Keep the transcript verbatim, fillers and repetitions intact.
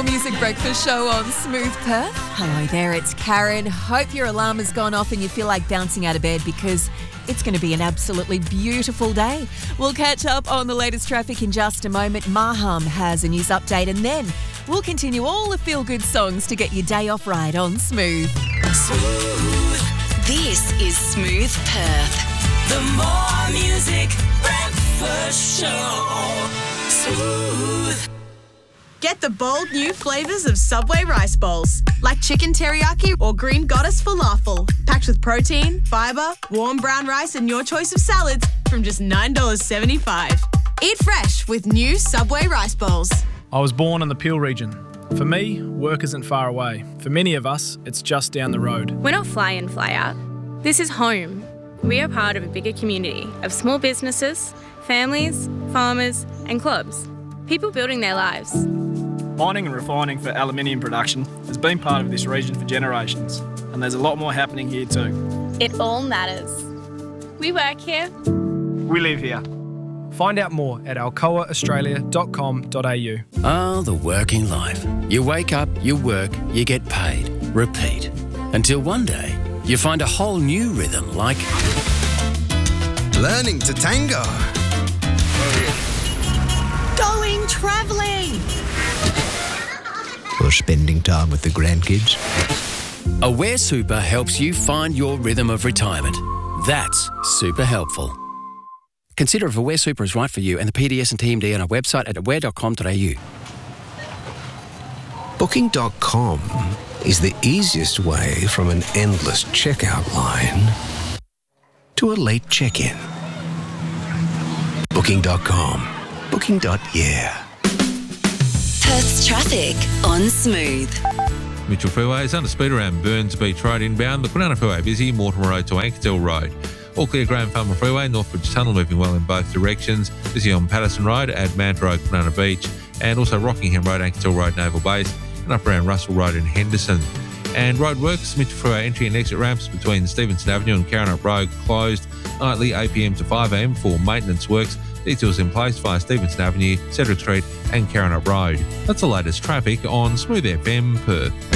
More Music Breakfast Show on Smooth Perth. Hello there, it's Karen. Hope your alarm has gone off and you feel like bouncing out of bed because it's going to be an absolutely beautiful day. We'll catch up on the latest traffic in just a moment. Maham has a news update and then we'll continue all the feel-good songs to get your day off right on Smooth. Smooth. This is Smooth Perth. The More Music Breakfast Show. Smooth. Get the bold new flavours of Subway rice bowls, like chicken teriyaki or green goddess falafel, packed with protein, fibre, warm brown rice and your choice of salads from just nine dollars seventy-five. Eat fresh with new Subway rice bowls. I was born in the Peel region. For me, work isn't far away. For many of us, it's just down the road. We're not fly in, fly out. This is home. We are part of a bigger community of small businesses, families, farmers and clubs. People building their lives. Mining and refining for aluminium production has been part of this region for generations, and there's a lot more happening here too. It all matters. We work here. We live here. Find out more at alcoa australia dot com dot a u. Ah, the working life. You wake up, you work, you get paid. Repeat. Until one day, you find a whole new rhythm like... learning to tango. Going travelling. Or spending time with the grandkids. Aware Super helps you find your rhythm of retirement. That's super helpful. Consider if Aware Super is right for you and the P D S and T M D on our website at aware dot com dot a u. Booking dot com is the easiest way from an endless checkout line to a late check-in. Booking dot com. Booking. Yeah. Perth's traffic on Smooth. Mitchell Freeway is under speed around Burns Beach Road inbound. The Kwinana Freeway busy, Mortimer Road to Ankertel Road. All clear Graham Farmer Freeway, Northbridge Tunnel moving well in both directions. Busy on Patterson Road at Manta Road, Kwinana Beach. And also Rockingham Road, Ankertel Road, Naval Base. And up around Russell Road in Henderson. And roadworks, Mitchell Freeway entry and exit ramps between Stevenson Avenue and Karrinyup Road closed nightly eight p m to five a m for maintenance works. Details in place via Stevenson Avenue, Cedric Street and Karrinyup Road. That's the latest traffic on Smooth F M Perth.